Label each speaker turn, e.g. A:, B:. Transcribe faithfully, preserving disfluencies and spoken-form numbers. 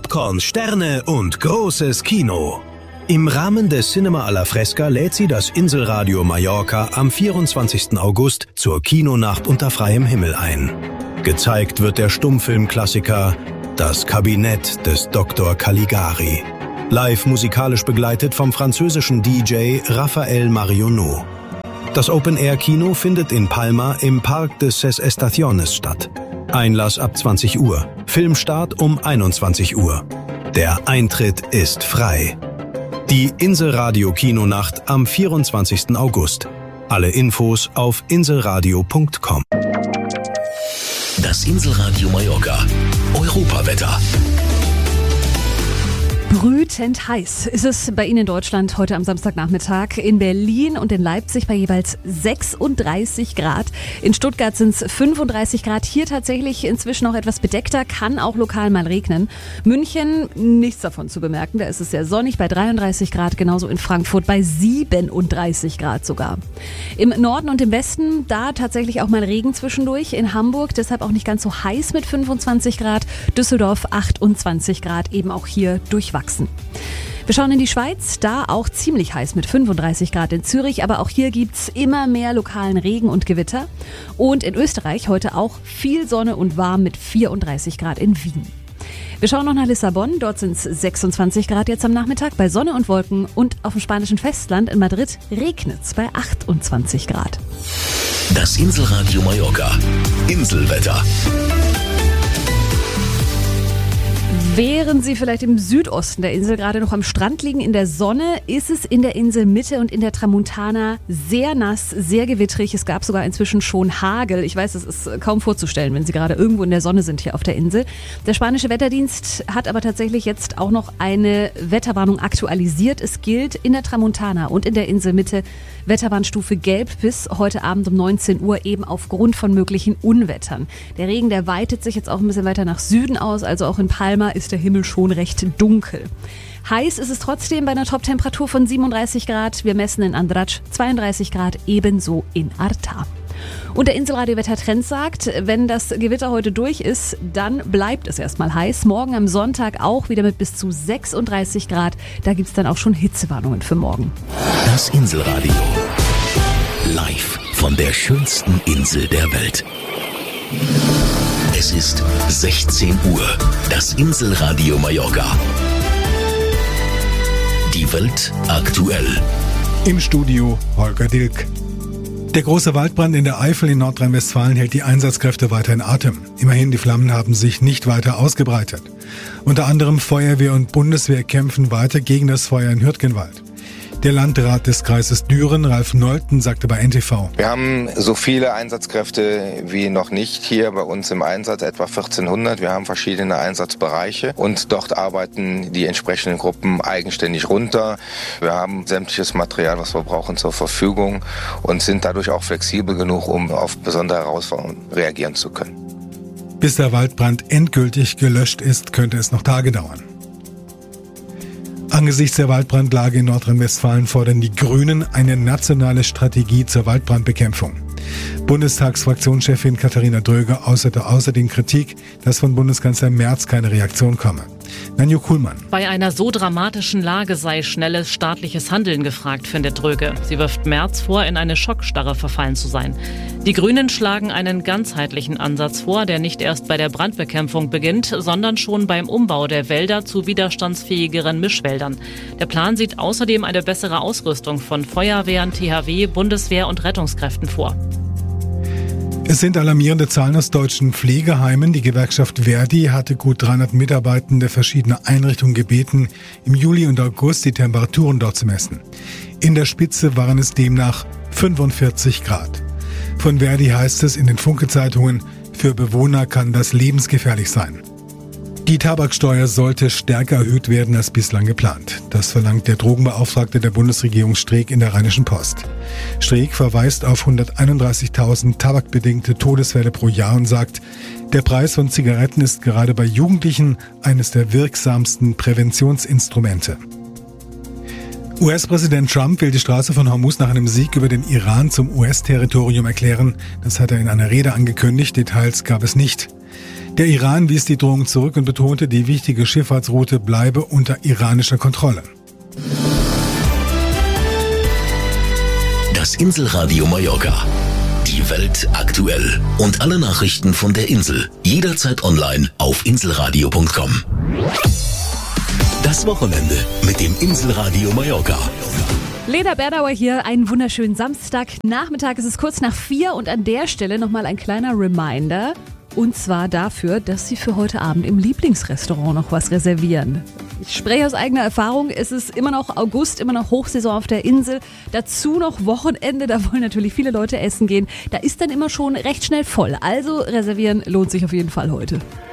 A: Popcorn, Sterne und großes Kino. Im Rahmen des Cinema alla Fresca lädt sie das Inselradio Mallorca am vierundzwanzigsten August zur Kinonacht unter freiem Himmel ein. Gezeigt wird der Stummfilmklassiker Das Kabinett des Doktor Caligari. Live musikalisch begleitet vom französischen D J Raphael Marionneau. Das Open-Air-Kino findet in Palma im Park de Ses Estaciones statt. Einlass ab zwanzig Uhr, Filmstart um einundzwanzig Uhr. Der Eintritt ist frei. Die Inselradio-Kinonacht am vierundzwanzigsten August. Alle Infos auf inselradio punkt com.
B: Das Inselradio Mallorca. Europawetter.
C: Brütend heiß ist es bei Ihnen in Deutschland heute am Samstagnachmittag. In Berlin und in Leipzig bei jeweils sechsunddreißig Grad. In Stuttgart sind es fünfunddreißig Grad. Hier tatsächlich inzwischen auch etwas bedeckter, kann auch lokal mal regnen. München, nichts davon zu bemerken. Da ist es sehr sonnig bei dreiunddreißig Grad. Genauso in Frankfurt bei siebenunddreißig Grad sogar. Im Norden und im Westen, da tatsächlich auch mal Regen zwischendurch. In Hamburg deshalb auch nicht ganz so heiß mit fünfundzwanzig Grad. Düsseldorf achtundzwanzig Grad, eben auch hier durchwachsen. Wir schauen in die Schweiz, da auch ziemlich heiß mit fünfunddreißig Grad in Zürich, aber auch hier gibt's immer mehr lokalen Regen und Gewitter. Und in Österreich heute auch viel Sonne und warm mit vierunddreißig Grad in Wien. Wir schauen noch nach Lissabon, dort sind es sechsundzwanzig Grad jetzt am Nachmittag bei Sonne und Wolken und auf dem spanischen Festland in Madrid regnet's bei achtundzwanzig Grad.
B: Das Inselradio Mallorca. Inselwetter.
C: Während Sie vielleicht im Südosten der Insel gerade noch am Strand liegen in der Sonne, ist es in der Inselmitte und in der Tramontana sehr nass, sehr gewittrig. Es gab sogar inzwischen schon Hagel. Ich weiß, es ist kaum vorzustellen, wenn Sie gerade irgendwo in der Sonne sind hier auf der Insel. Der spanische Wetterdienst hat aber tatsächlich jetzt auch noch eine Wetterwarnung aktualisiert. Es gilt in der Tramontana und in der Inselmitte Wetterwarnstufe Gelb bis heute Abend um neunzehn Uhr eben aufgrund von möglichen Unwettern. Der Regen, der weitet sich jetzt auch ein bisschen weiter nach Süden aus, also auch in Palma ist der Himmel schon recht dunkel. Heiß ist es trotzdem bei einer Toptemperatur von siebenunddreißig Grad. Wir messen in Andratx zweiunddreißig Grad, ebenso in Arta. Und der Inselradio-Wettertrend sagt, wenn das Gewitter heute durch ist, dann bleibt es erstmal heiß. Morgen am Sonntag auch wieder mit bis zu sechsunddreißig Grad. Da gibt es dann auch schon Hitzewarnungen für morgen.
B: Das Inselradio. Live von der schönsten Insel der Welt. Es ist sechzehn Uhr. Das Inselradio Mallorca. Die Welt aktuell.
D: Im Studio Holger Dilk. Der große Waldbrand in der Eifel in Nordrhein-Westfalen hält die Einsatzkräfte weiter in Atem. Immerhin, die Flammen haben sich nicht weiter ausgebreitet. Unter anderem Feuerwehr und Bundeswehr kämpfen weiter gegen das Feuer in Hürtgenwald. Der Landrat des Kreises Düren, Ralf Nolten, sagte bei N T V:
E: Wir haben so viele Einsatzkräfte wie noch nicht hier bei uns im Einsatz, etwa vierzehnhundert. Wir haben verschiedene Einsatzbereiche und dort arbeiten die entsprechenden Gruppen eigenständig runter. Wir haben sämtliches Material, was wir brauchen, zur Verfügung und sind dadurch auch flexibel genug, um auf besondere Herausforderungen reagieren zu können.
D: Bis der Waldbrand endgültig gelöscht ist, könnte es noch Tage dauern. Angesichts der Waldbrandlage in Nordrhein-Westfalen fordern die Grünen eine nationale Strategie zur Waldbrandbekämpfung. Bundestagsfraktionschefin Katharina Dröge äußerte außerdem Kritik, dass von Bundeskanzler Merz keine Reaktion komme. Nanju Kuhlmann.
F: Bei einer so dramatischen Lage sei schnelles staatliches Handeln gefragt, findet Dröge. Sie wirft Merz vor, in eine Schockstarre verfallen zu sein. Die Grünen schlagen einen ganzheitlichen Ansatz vor, der nicht erst bei der Brandbekämpfung beginnt, sondern schon beim Umbau der Wälder zu widerstandsfähigeren Mischwäldern. Der Plan sieht außerdem eine bessere Ausrüstung von Feuerwehren, T H W, Bundeswehr und Rettungskräften vor.
D: Es sind alarmierende Zahlen aus deutschen Pflegeheimen. Die Gewerkschaft Verdi hatte gut dreihundert Mitarbeitende verschiedener Einrichtungen gebeten, im Juli und August die Temperaturen dort zu messen. In der Spitze waren es demnach fünfundvierzig Grad. Von Verdi heißt es in den Funke-Zeitungen, für Bewohner kann das lebensgefährlich sein. Die Tabaksteuer sollte stärker erhöht werden als bislang geplant. Das verlangt der Drogenbeauftragte der Bundesregierung Streeck in der Rheinischen Post. Streeck verweist auf hunderteinunddreißigtausend tabakbedingte Todesfälle pro Jahr und sagt, der Preis von Zigaretten ist gerade bei Jugendlichen eines der wirksamsten Präventionsinstrumente. U S-Präsident Trump will die Straße von Hormuz nach einem Sieg über den Iran zum U S-Territorium erklären. Das hat er in einer Rede angekündigt, Details gab es nicht. Der Iran wies die Drohung zurück und betonte, die wichtige Schifffahrtsroute bleibe unter iranischer Kontrolle.
B: Das Inselradio Mallorca. Die Welt aktuell. Und alle Nachrichten von der Insel. Jederzeit online auf inselradio punkt com. Das Wochenende mit dem Inselradio Mallorca.
C: Lena Bernauer hier, einen wunderschönen Samstagnachmittag. Es ist kurz nach vier und an der Stelle nochmal ein kleiner Reminder. Und zwar dafür, dass Sie für heute Abend im Lieblingsrestaurant noch was reservieren. Ich spreche aus eigener Erfahrung, es ist immer noch August, immer noch Hochsaison auf der Insel. Dazu noch Wochenende, da wollen natürlich viele Leute essen gehen. Da ist dann immer schon recht schnell voll. Also reservieren lohnt sich auf jeden Fall heute.